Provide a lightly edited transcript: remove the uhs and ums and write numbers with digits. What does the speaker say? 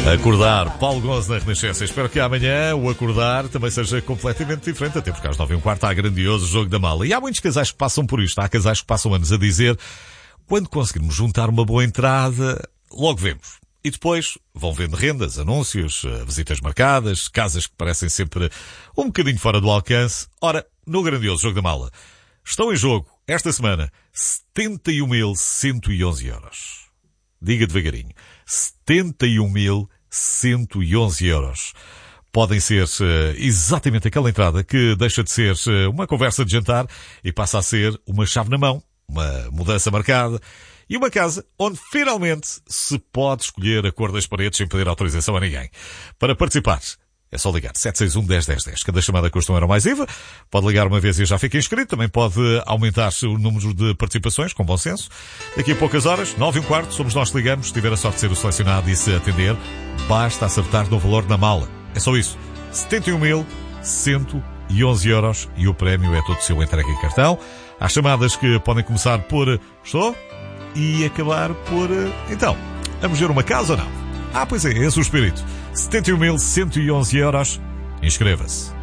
Acordar, Paulo Gonzo na Renascença. Espero que amanhã o acordar também seja completamente diferente, até porque às 9h15 há grandioso Jogo da Mala. E há muitos casais que passam por isto. Há casais que passam anos a dizer: quando conseguirmos juntar uma boa entrada, logo vemos. E depois vão vendo rendas, anúncios, visitas marcadas, casas que parecem sempre um bocadinho fora do alcance. Ora, no grandioso Jogo da Mala, estão em jogo, esta semana, 71.111 euros. Diga devagarinho. 71.111 euros. Podem ser exatamente aquela entrada que deixa de ser uma conversa de jantar e passa a ser uma chave na mão, uma mudança marcada e uma casa onde finalmente se pode escolher a cor das paredes sem pedir autorização a ninguém. Para participar, é só ligar 761-10-10-10. Cada chamada custa €1 mais IVA. Pode ligar uma vez e já fica inscrito. Também pode aumentar o número de participações, com bom senso. Daqui a poucas horas, 9h15, somos nós que ligamos. Se tiver a sorte de ser o selecionado e se atender, basta acertar no valor na mala. É só isso. 71.111 euros e o prémio é todo seu, entregue em cartão. Há chamadas que podem começar por estou e acabar por então, vamos ver uma casa ou não? Pois é, esse é o espírito. 71.111 euros. Inscreva-se.